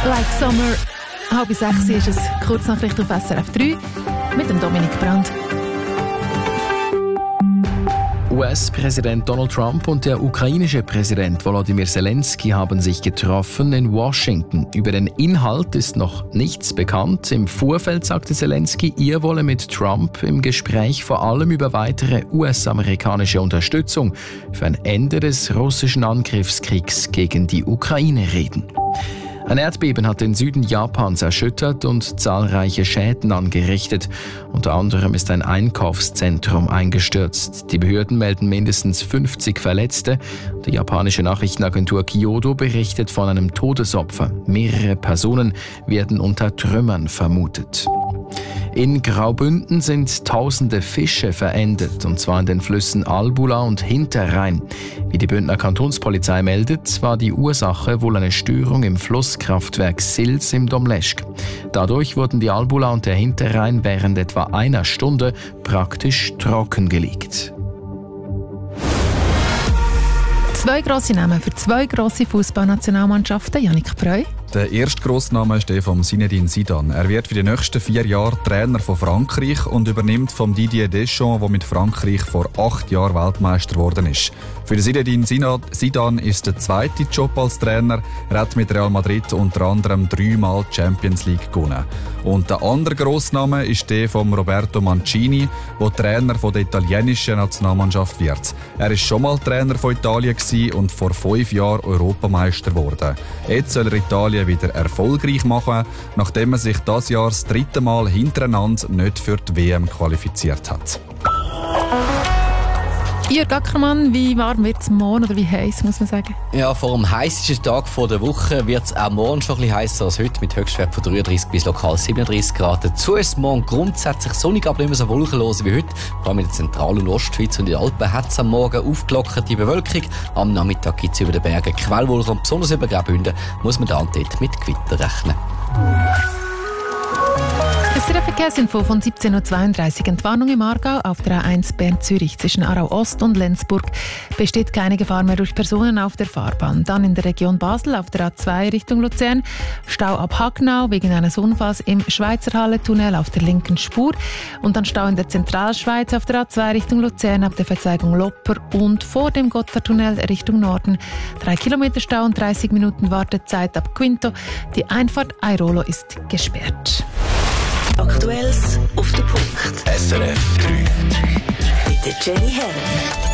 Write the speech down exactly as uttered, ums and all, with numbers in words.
Like Summer, halb sechs ist es, Kurznachricht auf S R F drei mit dem Dominik Brandt. U S-Präsident Donald Trump und der ukrainische Präsident Volodymyr Zelensky haben sich getroffen in Washington. Über den Inhalt ist noch nichts bekannt. Im Vorfeld sagte Zelensky, er wolle mit Trump im Gespräch vor allem über weitere U S-amerikanische Unterstützung für ein Ende des russischen Angriffskriegs gegen die Ukraine reden. Ein Erdbeben hat den Süden Japans erschüttert und zahlreiche Schäden angerichtet. Unter anderem ist ein Einkaufszentrum eingestürzt. Die Behörden melden mindestens fünfzig Verletzte. Die japanische Nachrichtenagentur Kyodo berichtet von einem Todesopfer. Mehrere Personen werden unter Trümmern vermutet. In Graubünden sind tausende Fische verendet, und zwar in den Flüssen Albula und Hinterrhein. Wie die Bündner Kantonspolizei meldet, war die Ursache wohl eine Störung im Flusskraftwerk Sils im Domleschg. Dadurch wurden die Albula und der Hinterrhein während etwa einer Stunde praktisch trockengelegt. Zwei grosse Namen für zwei grosse Fußballnationalmannschaften. Yannick Preu. Der erste grosse Name ist der von Zinedine Zidane. Er wird für die nächsten vier Jahre Trainer von Frankreich und übernimmt von Didier Deschamps, der mit Frankreich vor acht Jahren Weltmeister geworden ist. Für Zinedine Zidane ist der zweite Job als Trainer. Er hat mit Real Madrid unter anderem dreimal Champions League gewonnen. Und der andere grosse Name ist der von Roberto Mancini, der Trainer von der italienischen Nationalmannschaft wird. Er war schon mal Trainer von Italien und vor fünf Jahren Europameister geworden. Jetzt soll er Italien wieder erfolgreich machen, nachdem er sich dieses Jahr das dritte Mal hintereinander nicht für die W M qualifiziert hat. Jörg Ackermann, wie warm wird es morgen oder wie heiß, muss man sagen? Ja, vor dem heißesten Tag der Woche wird es auch morgen schon ein bisschen heißer als heute, mit Höchstwert von dreiunddreißig bis lokal siebenunddreißig Grad. Dazu ist es morgen grundsätzlich sonnig, aber nicht mehr so wolkenlos wie heute. Vor allem in der Zentral- und Ostschweiz und in den Alpen hat es am Morgen aufgelockerte Bewölkung. Am Nachmittag gibt es über den Bergen Quellwolken und besonders über Graubünden muss man da und dort mit Gewitter rechnen. Es ist eine Verkehrsinfo von siebzehn Uhr zweiunddreißig. Entwarnung im Aargau auf der A eins Bern-Zürich zwischen Aarau-Ost und Lenzburg besteht keine Gefahr mehr durch Personen auf der Fahrbahn. Dann in der Region Basel auf der A zwei Richtung Luzern Stau ab Hagnau wegen eines Unfalls im Schweizerhalle-Tunnel auf der linken Spur. Und dann Stau in der Zentralschweiz auf der A zwei Richtung Luzern ab der Verzweigung Lopper und vor dem Gotthardtunnel Richtung Norden. Drei Kilometer Stau und dreißig Minuten Wartezeit ab Quinto. Die Einfahrt Airolo ist gesperrt. Aktuelles auf den Punkt. S R F drei. Mit der Jenny Herren.